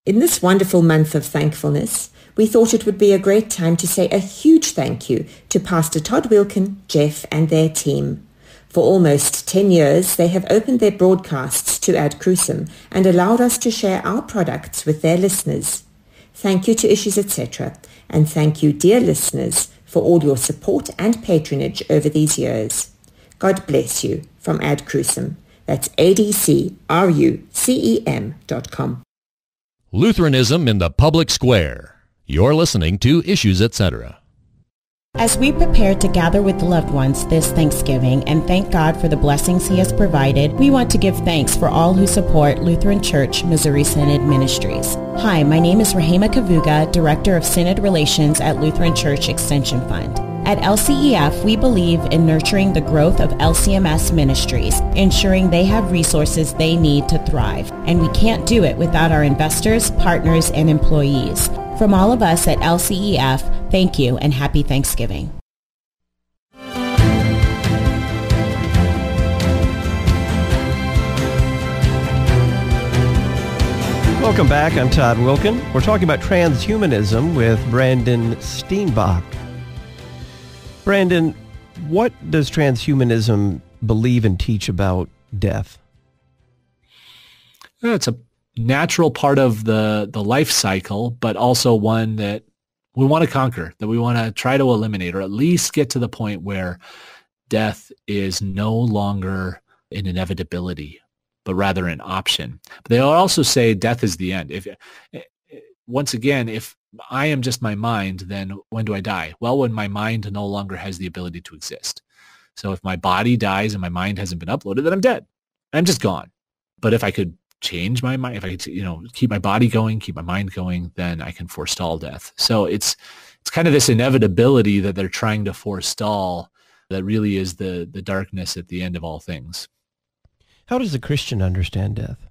In this wonderful month of thankfulness, we thought it would be a great time to say a huge thank you to Pastor Todd Wilkin, Jeff, and their team. For almost 10 years, they have opened their broadcasts to Ad Crucem and allowed us to share our products with their listeners. Thank you to Issues Etc., and thank you, dear listeners, for all your support and patronage over these years. God bless you from Ad Crucem. That's ADCRUCEM.com. Lutheranism in the Public Square. You're listening to Issues Etc. As we prepare to gather with loved ones this Thanksgiving and thank God for the blessings He has provided, we want to give thanks for all who support Lutheran Church Missouri Synod Ministries. Hi, my name is Rahema Kavuga, Director of Synod Relations at Lutheran Church Extension Fund. At LCEF, we believe in nurturing the growth of LCMS ministries, ensuring they have resources they need to thrive. And we can't do it without our investors, partners, and employees. From all of us at LCEF, thank you and happy Thanksgiving. Welcome back. I'm Todd Wilkin. We're talking about transhumanism with Brandon Steenbach. Brandon, what does transhumanism believe and teach about death? It's a natural part of the life cycle, but also one that we want to conquer, that we want to try to eliminate, or at least get to the point where death is no longer an inevitability, but rather an option. But they also say death is the end. Once again, if I am just my mind, then when do I die? Well, when my mind no longer has the ability to exist. So if my body dies and my mind hasn't been uploaded, then I'm dead. I'm just gone. But if I could change my mind, if I could, keep my body going, keep my mind going, then I can forestall death. So it's kind of this inevitability that they're trying to forestall that really is the darkness at the end of all things. How does a Christian understand death?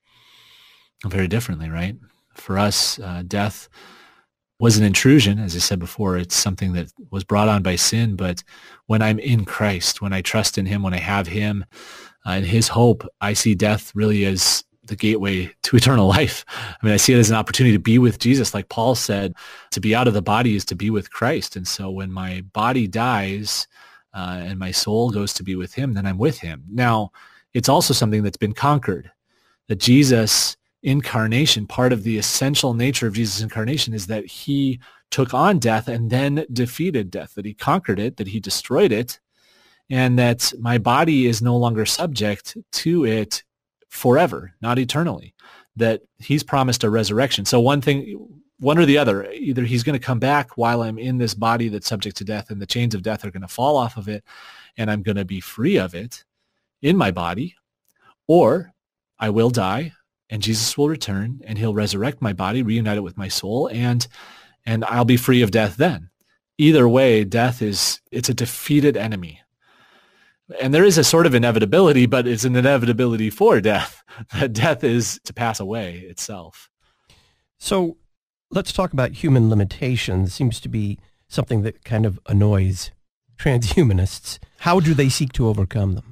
Very differently, right? For us, death was an intrusion. As I said before, it's something that was brought on by sin. But when I'm in Christ, when I trust in Him, when I have Him and His hope, I see death really as the gateway to eternal life. I mean, I see it as an opportunity to be with Jesus. Like Paul said, to be out of the body is to be with Christ. And so when my body dies and my soul goes to be with Him, then I'm with Him. Now, it's also something that's been conquered, that Jesus' incarnation, part of the essential nature of Jesus' incarnation is that He took on death and then defeated death, that He conquered it, that He destroyed it, and that my body is no longer subject to it forever, not eternally, that He's promised a resurrection. So one or the other, either He's going to come back while I'm in this body that's subject to death and the chains of death are going to fall off of it and I'm going to be free of it in my body, or I will die and Jesus will return and He'll resurrect my body, reunite it with my soul, and I'll be free of death then. Either way, death it's a defeated enemy. And there is a sort of inevitability, but it's an inevitability for death. That death is to pass away itself. So let's talk about human limitations. Seems to be something that kind of annoys transhumanists. How do they seek to overcome them?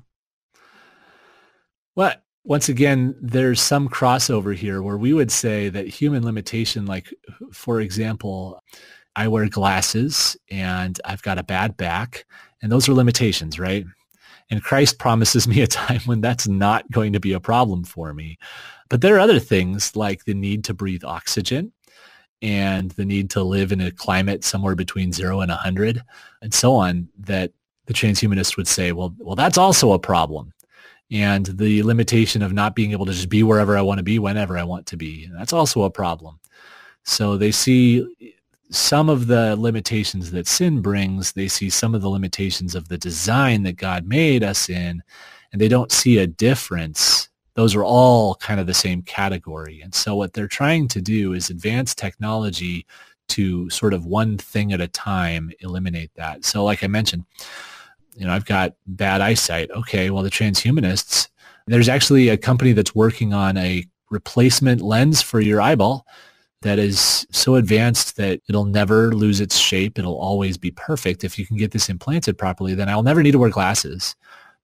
Well, once again, there's some crossover here where we would say that human limitation, like, for example, I wear glasses and I've got a bad back, and those are limitations, right? And Christ promises me a time when that's not going to be a problem for me. But there are other things like the need to breathe oxygen and the need to live in a climate somewhere between 0 and 100 and so on, that the transhumanist would say, well, that's also a problem. And the limitation of not being able to just be wherever I want to be, whenever I want to be, that's also a problem. So they see some of the limitations that sin brings. They see some of the limitations of the design that God made us in, and they don't see a difference. Those are all kind of the same category. And so what they're trying to do is advance technology to sort of one thing at a time eliminate that. So like I mentioned, I've got bad eyesight. Okay, well, the transhumanists, there's actually a company that's working on a replacement lens for your eyeball that is so advanced that it'll never lose its shape. It'll always be perfect. If you can get this implanted properly, then I'll never need to wear glasses.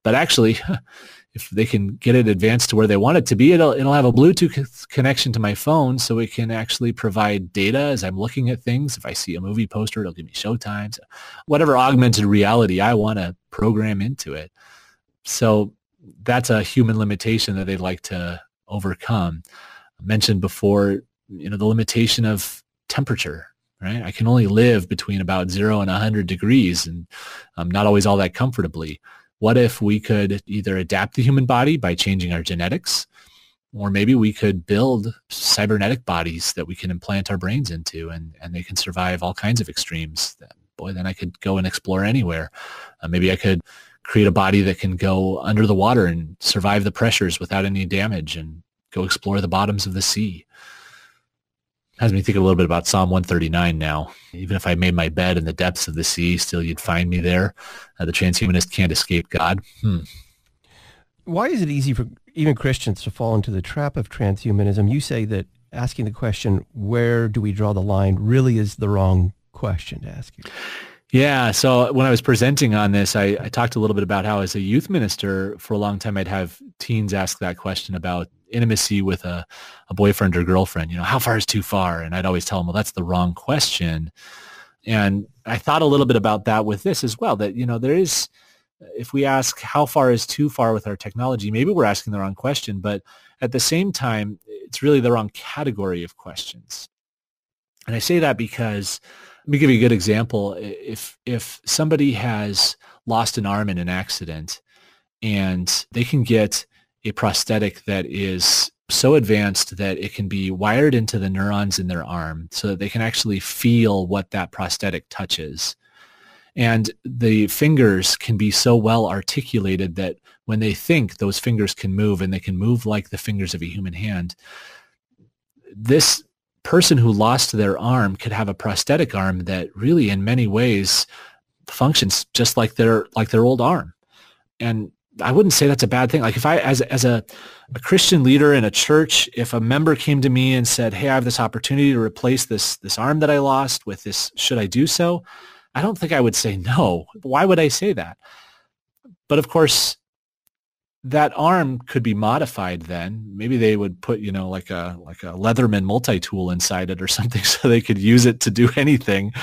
But actually, if they can get it advanced to where they want it to be, it'll have a Bluetooth connection to my phone, so it can actually provide data as I'm looking at things. If I see a movie poster, it'll give me showtimes, whatever augmented reality I want to program into it. So that's a human limitation that they'd like to overcome. I mentioned before, the limitation of temperature, right? I can only live between about 0 and 100 degrees, and not always all that comfortably. What if we could either adapt the human body by changing our genetics, or maybe we could build cybernetic bodies that we can implant our brains into, and they can survive all kinds of extremes? Then I could go and explore anywhere. Maybe I could create a body that can go under the water and survive the pressures without any damage and go explore the bottoms of the sea. Has me think a little bit about Psalm 139 now. Even if I made my bed in the depths of the sea, still you'd find me there. The transhumanist can't escape God. Why is it easy for even Christians to fall into the trap of transhumanism? You say that asking the question, where do we draw the line, really is the wrong question to ask you. Yeah. So when I was presenting on this, I talked a little bit about how as a youth minister for a long time, I'd have teens ask that question about intimacy with a boyfriend or girlfriend. How far is too far? And I'd always tell them, well, that's the wrong question. And I thought a little bit about that with this as well, that, there is, if we ask how far is too far with our technology, maybe we're asking the wrong question, but at the same time, it's really the wrong category of questions. And I say that because, let me give you a good example. If somebody has lost an arm in an accident and they can get a prosthetic that is so advanced that it can be wired into the neurons in their arm so that they can actually feel what that prosthetic touches. And the fingers can be so well articulated that when they think, those fingers can move, and they can move like the fingers of a human hand. This person who lost their arm could have a prosthetic arm that really in many ways functions just like their old arm. And I wouldn't say that's a bad thing. Like if I, as a Christian leader in a church, if a member came to me and said, hey, I have this opportunity to replace this arm that I lost with this, should I do so? I don't think I would say no. Why would I say that? But of course, that arm could be modified then. Maybe they would put, like a Leatherman multi-tool inside it or something so they could use it to do anything.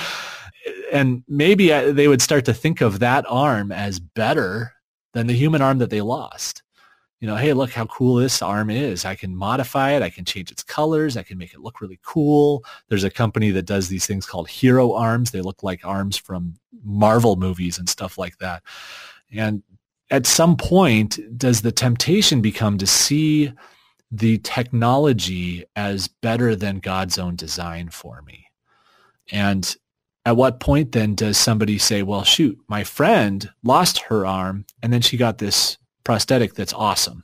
And maybe they would start to think of that arm as better than the human arm that they lost. Hey, look how cool this arm is. I can modify it. I can change its colors. I can make it look really cool. There's a company that does these things called hero arms. They look like arms from Marvel movies and stuff like that. And at some point, does the temptation become to see the technology as better than God's own design for me? And at what point then does somebody say, well, shoot, my friend lost her arm and then she got this prosthetic that's awesome.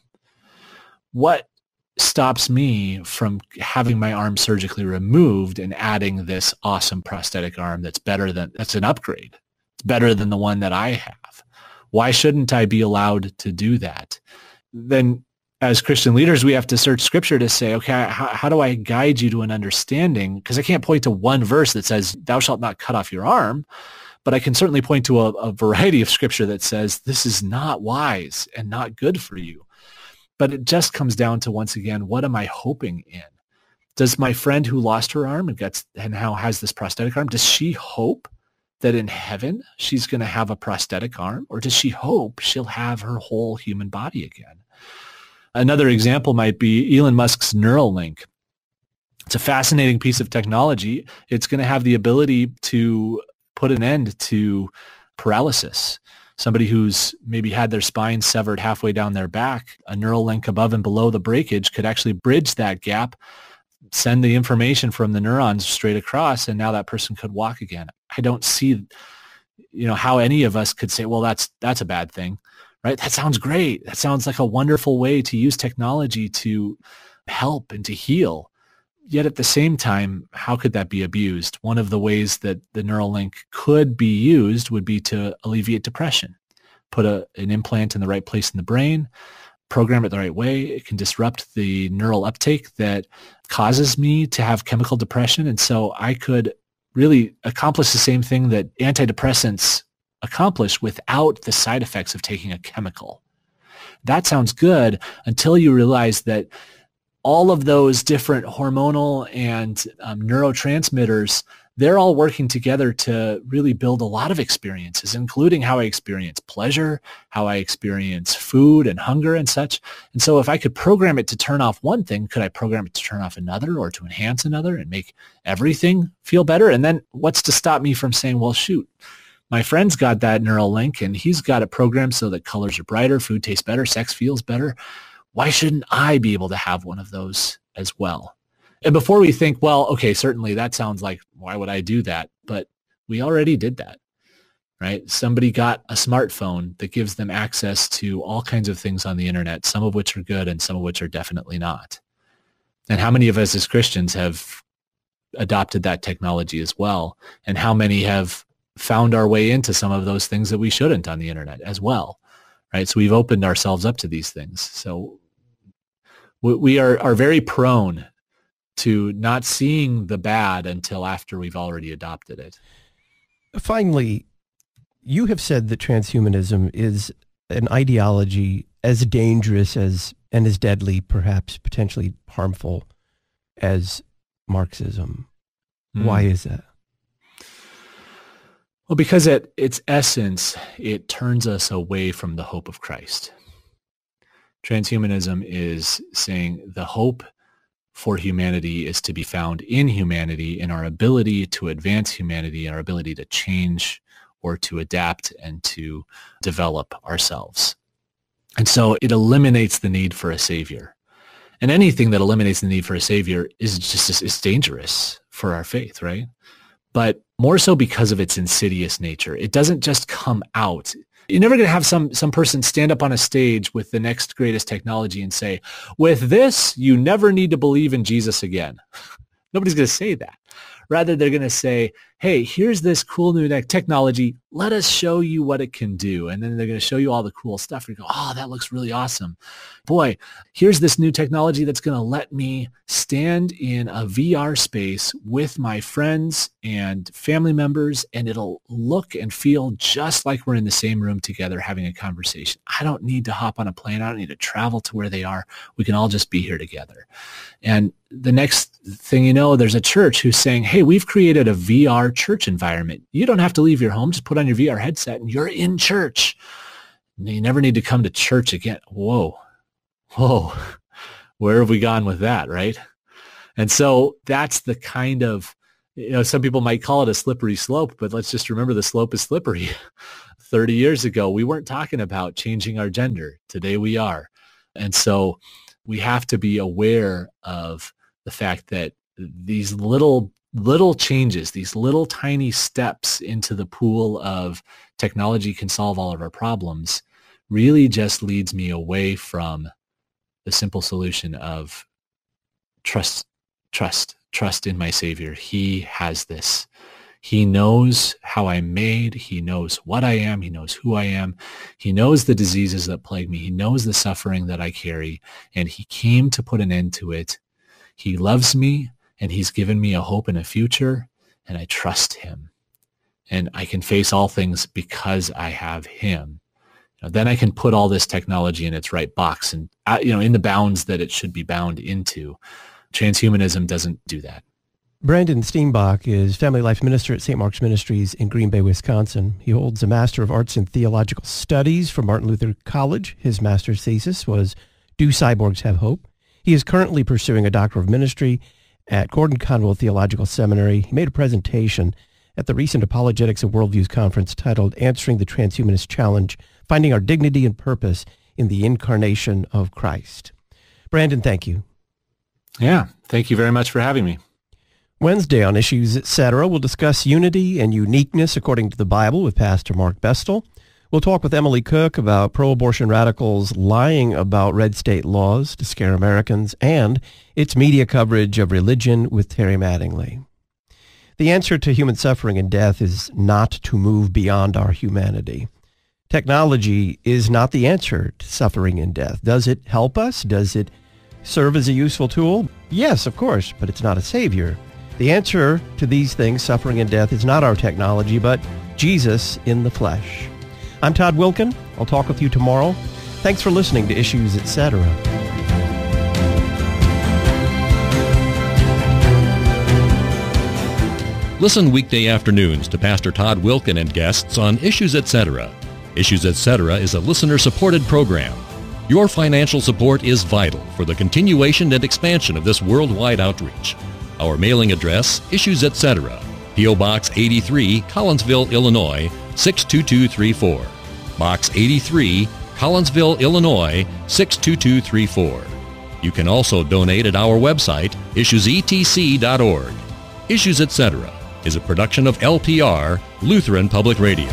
What stops me from having my arm surgically removed and adding this awesome prosthetic arm that's an upgrade? It's better than the one that I have. Why shouldn't I be allowed to do that? Then as Christian leaders, we have to search Scripture to say, okay, how do I guide you to an understanding? Because I can't point to one verse that says, thou shalt not cut off your arm, but I can certainly point to a variety of Scripture that says this is not wise and not good for you. But it just comes down to, once again, what am I hoping in? Does my friend who lost her arm and now has this prosthetic arm, does she hope that in heaven she's going to have a prosthetic arm, or does she hope she'll have her whole human body again? Another example might be Elon Musk's Neuralink. It's a fascinating piece of technology. It's going to have the ability to put an end to paralysis. Somebody who's maybe had their spine severed halfway down their back, a Neuralink above and below the breakage could actually bridge that gap, send the information from the neurons straight across, and now that person could walk again. I don't see, how any of us could say, well, that's a bad thing, right? That sounds great. That sounds like a wonderful way to use technology to help and to heal. Yet at the same time, how could that be abused? One of the ways that the Neuralink could be used would be to alleviate depression. Put an implant in the right place in the brain, program it the right way. It can disrupt the neural uptake that causes me to have chemical depression. And so I could really accomplish the same thing that antidepressants accomplish without the side effects of taking a chemical. that sounds good until you realize that all of those different hormonal and neurotransmitters, they're all working together to really build a lot of experiences, including how I experience pleasure, how I experience food and hunger and such. And so if I could program it to turn off one thing, could I program it to turn off another or to enhance another and make everything feel better? And then what's to stop me from saying, well, shoot, my friend's got that neural link and he's got it programmed so that colors are brighter, food tastes better, sex feels better. Why shouldn't I be able to have one of those as well? And before we think, well, okay, certainly that sounds like, why would I do that? But we already did that, right? Somebody got a smartphone that gives them access to all kinds of things on the internet, some of which are good and some of which are definitely not. And how many of us as Christians have adopted that technology as well? And how many have found our way into some of those things that we shouldn't on the internet as well, right? So we've opened ourselves up to these things. So we are very prone to not seeing the bad until after we've already adopted it. Finally, you have said that transhumanism is an ideology as dangerous as and as deadly, perhaps potentially harmful as Marxism. Why is that? Well, because at its essence, it turns us away from the hope of Christ. Transhumanism is saying the hope for humanity is to be found in humanity, in our ability to advance humanity, our ability to change or to adapt and to develop ourselves. And so it eliminates the need for a savior. And anything that eliminates the need for a savior is dangerous for our faith, right? But more so because of its insidious nature. It doesn't just come out. You're never going to have some person stand up on a stage with the next greatest technology and say, with this, you never need to believe in Jesus again. Nobody's going to say that. Rather, they're going to say, hey, here's this cool new technology. Let us show you what it can do. And then they're going to show you all the cool stuff. You go, oh, that looks really awesome. Boy, here's this new technology that's going to let me stand in a VR space with my friends and family members, and it'll look and feel just like we're in the same room together having a conversation. I don't need to hop on a plane. I don't need to travel to where they are. We can all just be here together. And the next thing you know, there's a church who's saying, hey, we've created a VR church environment. You don't have to leave your home. Just put on your VR headset and you're in church. You never need to come to church again. Whoa. Where have we gone with that, right? And so that's the kind of, some people might call it a slippery slope, but let's just remember the slope is slippery. 30 years ago, we weren't talking about changing our gender. Today we are. And so we have to be aware of the fact that these little changes, these little tiny steps into the pool of technology can solve all of our problems really just leads me away from the simple solution of trust in my Savior. He has this. He knows how I'm made. He knows what I am. He knows who I am. He knows the diseases that plague me. He knows the suffering that I carry, and he came to put an end to it. He loves me, and he's given me a hope and a future, and I trust him. And I can face all things because I have him. Then I can put all this technology in its right box and, in the bounds that it should be bound into. Transhumanism doesn't do that. Brandon Steenbach is Family Life Minister at St. Mark's Ministries in Green Bay, Wisconsin. He holds a Master of Arts in Theological Studies from Martin Luther College. His master's thesis was, Do Cyborgs Have Hope? He is currently pursuing a Doctor of Ministry at Gordon Conwell Theological Seminary. He made a presentation at the recent Apologetics and Worldviews Conference titled Answering the Transhumanist Challenge, Finding Our Dignity and Purpose in the Incarnation of Christ. Brandon, thank you. Yeah, thank you very much for having me. Wednesday on Issues Etc., we'll discuss unity and uniqueness according to the Bible with Pastor Mark Bestel. We'll talk with Emily Cook about pro-abortion radicals lying about red state laws to scare Americans and its media coverage of religion with Terry Mattingly. The answer to human suffering and death is not to move beyond our humanity. Technology is not the answer to suffering and death. Does it help us? Does it serve as a useful tool? Yes, of course, but it's not a savior. The answer to these things, suffering and death, is not our technology, but Jesus in the flesh. I'm Todd Wilkin. I'll talk with you tomorrow. Thanks for listening to Issues, Etc. Listen weekday afternoons to Pastor Todd Wilken and guests on Issues Etc. Issues Etc. is a listener-supported program. Your financial support is vital for the continuation and expansion of this worldwide outreach. Our mailing address, Issues Etc., P.O. Box 83, Collinsville, Illinois, 62234. Box 83, Collinsville, Illinois, 62234. You can also donate at our website, issuesetc.org. Issues Etc. is a production of LPR, Lutheran Public Radio.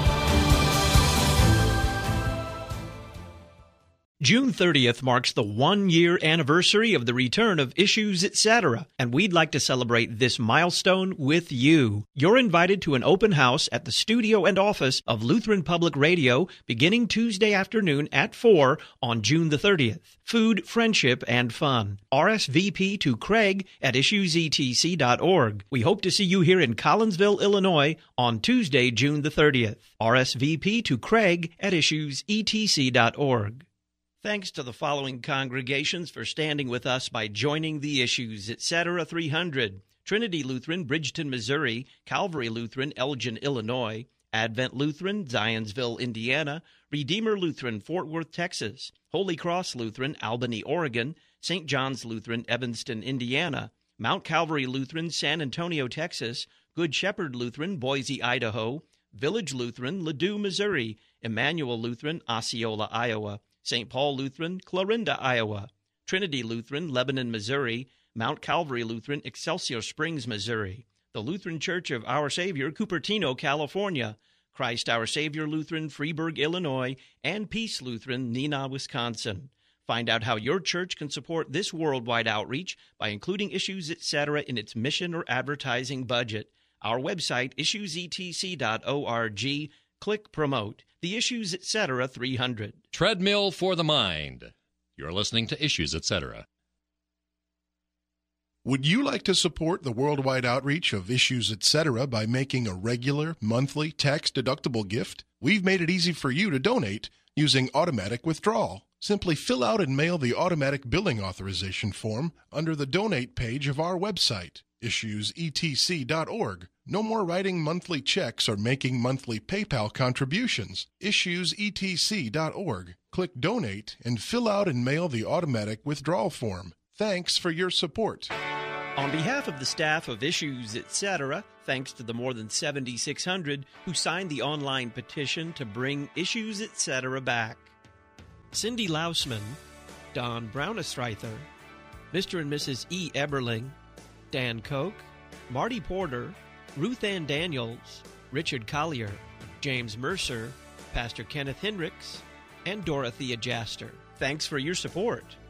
June 30th marks the one-year anniversary of the return of Issues, Etc., and we'd like to celebrate this milestone with you. You're invited to an open house at the studio and office of Lutheran Public Radio beginning Tuesday afternoon at 4 on June the 30th. Food, friendship, and fun. RSVP to Craig at issuesetc.org. We hope to see you here in Collinsville, Illinois on Tuesday, June the 30th. RSVP to Craig at issuesetc.org. Thanks to the following congregations for standing with us by joining the Issues, Etc. 300. Trinity Lutheran, Bridgeton, Missouri. Calvary Lutheran, Elgin, Illinois. Advent Lutheran, Zionsville, Indiana. Redeemer Lutheran, Fort Worth, Texas. Holy Cross Lutheran, Albany, Oregon. St. John's Lutheran, Evanston, Indiana. Mount Calvary Lutheran, San Antonio, Texas. Good Shepherd Lutheran, Boise, Idaho. Village Lutheran, Ladue, Missouri. Emmanuel Lutheran, Osceola, Iowa. St. Paul Lutheran, Clarinda, Iowa. Trinity Lutheran, Lebanon, Missouri. Mount Calvary Lutheran, Excelsior Springs, Missouri. The Lutheran Church of Our Savior, Cupertino, California. Christ Our Savior Lutheran, Freeburg, Illinois. And Peace Lutheran, Neenah, Wisconsin. Find out how your church can support this worldwide outreach by including Issues, Etc. in its mission or advertising budget. Our website, issuesetc.org. Click Promote. The Issues, Etc. 300. Treadmill for the Mind. You're listening to Issues, Etc. Would you like to support the worldwide outreach of Issues, Etc. by making a regular, monthly, tax-deductible gift? We've made it easy for you to donate using automatic withdrawal. Simply fill out and mail the automatic billing authorization form under the donate page of our website, issuesetc.org. No more writing monthly checks or making monthly PayPal contributions. Issuesetc.org. Click Donate and fill out and mail the automatic withdrawal form. Thanks for your support. On behalf of the staff of Issues, Etc., thanks to the more than 7,600 who signed the online petition to bring Issues, Etc. back. Cindy Lausman, Don Brownestreither, Mr. and Mrs. E. Eberling, Dan Koch, Marty Porter, Ruth Ann Daniels, Richard Collier, James Mercer, Pastor Kenneth Hendricks, and Dorothea Jaster. Thanks for your support.